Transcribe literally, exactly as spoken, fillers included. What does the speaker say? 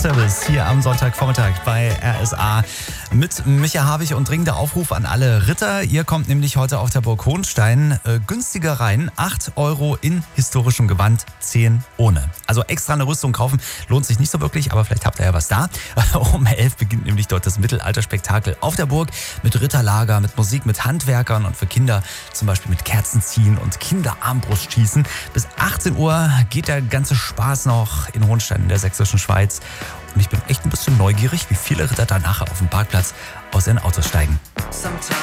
Service hier am Sonntagvormittag bei R S A mit Micha Havig und dringender Aufruf an alle Ritter. Ihr kommt nämlich heute auf der Burg Hohnstein äh, günstiger rein. acht Euro in historischem Gewand, zehn ohne. Also extra eine Rüstung kaufen lohnt sich nicht so wirklich, aber vielleicht habt ihr ja was da. Um elf beginnt nämlich dort das Mittelalterspektakel auf der Burg mit Ritterlager, mit Musik, mit Handwerkern und für Kinder zum Beispiel mit Kerzenziehen und Kinderarmbrustschießen. Bis achtzehn Uhr geht der ganze Spaß noch in Hohnstein in der sächsischen Schweiz. Und ich bin echt ein bisschen neugierig, wie viele Ritter danach auf dem Parkplatz aus ihren Autos steigen.